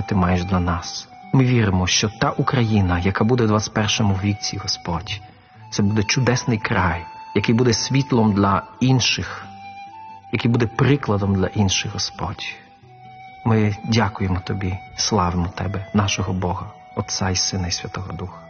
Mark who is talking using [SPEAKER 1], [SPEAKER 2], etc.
[SPEAKER 1] Ти маєш для нас. Ми віримо, що та Україна, яка буде в 21 віці, Господь, це буде чудесний край, який буде світлом для інших, який буде прикладом для інших, Господь. Ми дякуємо Тобі, славимо Тебе, нашого Бога, Отця і Сина і Святого Духа.